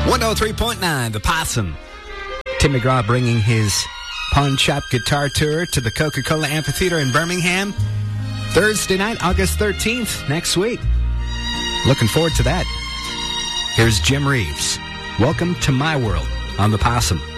103.9, The Possum. Tim McGraw bringing his Pawn Shop Guitar Tour to the Coca-Cola Amphitheater in Birmingham. Thursday night, August 13th, next week. Looking forward to that. Here's Jim Reeves. Welcome to my world on The Possum.